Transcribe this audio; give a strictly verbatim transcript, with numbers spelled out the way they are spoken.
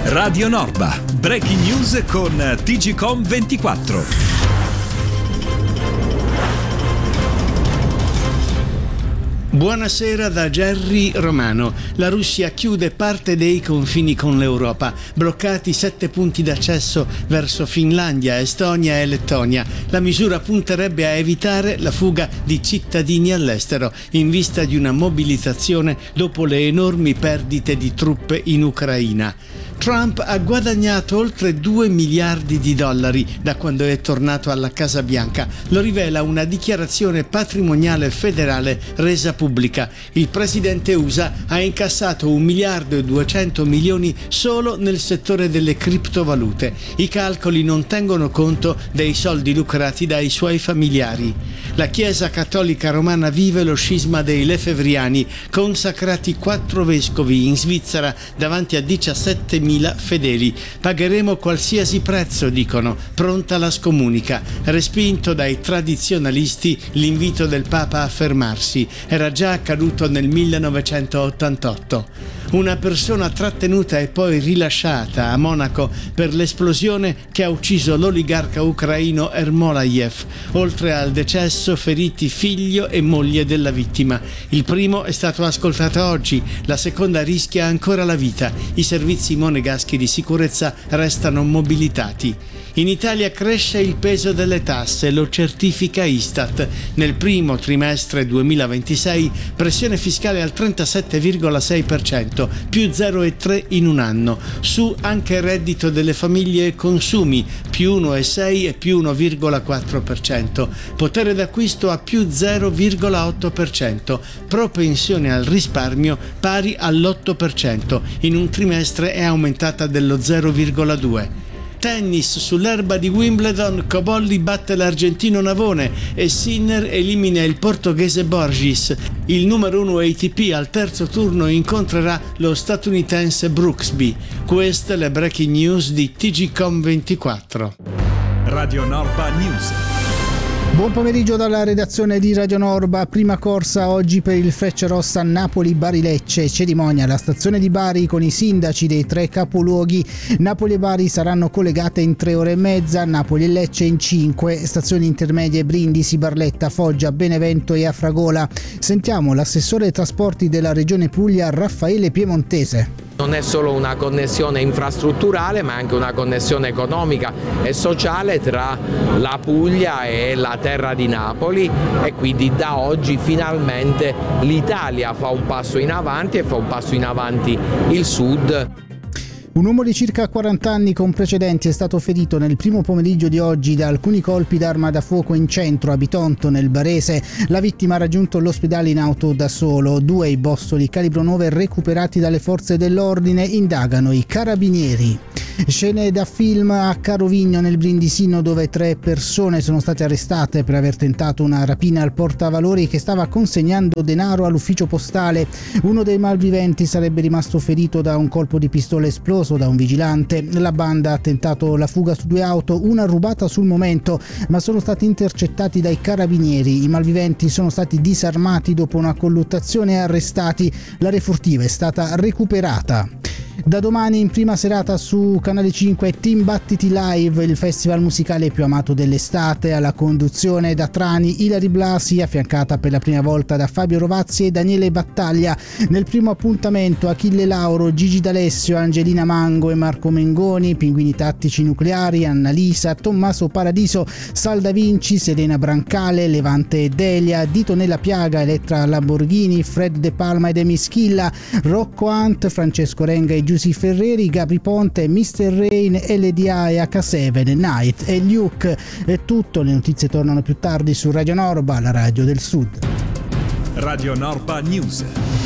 Radio Norba, breaking news con T G C O M ventiquattro. Buonasera da Gerry Romano. La Russia chiude parte dei confini con l'Europa, bloccati sette punti d'accesso verso Finlandia, Estonia e Lettonia. La misura punterebbe a evitare la fuga di cittadini all'estero in vista di una mobilitazione dopo le enormi perdite di truppe in Ucraina. Trump ha guadagnato oltre due miliardi di dollari da quando è tornato alla Casa Bianca. Lo rivela una dichiarazione patrimoniale federale resa pubblica. Il presidente U S A ha incassato un miliardo e duecento milioni solo nel settore delle criptovalute. I calcoli non tengono conto dei soldi lucrati dai suoi familiari. La Chiesa Cattolica Romana vive lo scisma dei Lefebvriani, consacrati quattro vescovi in Svizzera davanti a diciassettemila fedeli. Pagheremo qualsiasi prezzo, dicono, pronta la scomunica. Respinto dai tradizionalisti l'invito del Papa a fermarsi. Era già accaduto nel millenovecentottantotto. Una persona trattenuta e poi rilasciata a Monaco per l'esplosione che ha ucciso l'oligarca ucraino Ermolayev. Oltre al decesso, feriti figlio e moglie della vittima. Il primo è stato ascoltato oggi, la seconda rischia ancora la vita. I servizi monegaschi di sicurezza restano mobilitati. In Italia cresce il peso delle tasse, lo certifica Istat. Nel primo trimestre duemilaventisei pressione fiscale al trentasette virgola sei per cento, più zero virgola tre in un anno. Su anche il reddito delle famiglie e consumi, più uno virgola sei e più uno virgola quattro per cento. Potere d'acquisto a più zero virgola otto per cento. Propensione al risparmio pari all'otto per cento. In un trimestre è aumentata dello zero virgola due per cento. Tennis sull'erba di Wimbledon, Cobolli batte l'argentino Navone e Sinner elimina il portoghese Borges. Il numero uno A T P al terzo turno incontrerà lo statunitense Brooksby. Queste le breaking news di T G C O M ventiquattro. Radio Norba News. Buon pomeriggio dalla redazione di Radio Norba. Prima corsa oggi per il Frecciarossa Napoli-Bari-Lecce. Cerimonia alla stazione di Bari con i sindaci dei tre capoluoghi. Napoli e Bari saranno collegate in tre ore e mezza, Napoli e Lecce in cinque. Stazioni intermedie Brindisi, Barletta, Foggia, Benevento e Afragola. Sentiamo l'assessore ai trasporti della Regione Puglia, Raffaele Piemontese. Non è solo una connessione infrastrutturale, ma anche una connessione economica e sociale tra la Puglia e la terra di Napoli, e quindi da oggi finalmente l'Italia fa un passo in avanti e fa un passo in avanti il Sud. Un uomo di circa quaranta anni con precedenti è stato ferito nel primo pomeriggio di oggi da alcuni colpi d'arma da fuoco in centro a Bitonto, nel Barese. La vittima ha raggiunto l'ospedale in auto da solo. Due i bossoli calibro nove recuperati dalle forze dell'ordine, indagano i carabinieri. Scene da film a Carovigno, nel Brindisino, dove tre persone sono state arrestate per aver tentato una rapina al portavalori che stava consegnando denaro all'ufficio postale. Uno dei malviventi sarebbe rimasto ferito da un colpo di pistola esploso da un vigilante. La banda ha tentato la fuga su due auto, una rubata sul momento, ma sono stati intercettati dai carabinieri. I malviventi sono stati disarmati dopo una colluttazione e arrestati. La refurtiva è stata recuperata. Da domani in prima serata su Canale cinque Team Battiti Live, il festival musicale più amato dell'estate. Alla conduzione da Trani, Ilari Blasi, affiancata per la prima volta da Fabio Rovazzi e Daniele Battaglia. Nel primo appuntamento Achille Lauro, Gigi D'Alessio, Angelina Mango e Marco Mengoni, Pinguini Tattici Nucleari, Annalisa, Tommaso Paradiso, Sal Da Vinci, Serena Brancale, Levante e Delia, Dito nella Piaga, Elettra Lamborghini, Fred De Palma ed Emi Schilla, Rocco Hunt, Francesco Renga e Giussi Ferreri, Gabri Ponte, mister Rain, L D A e H sette, Night e Luke. È tutto, le notizie tornano più tardi su Radio Norba, la radio del Sud. Radio Norba News.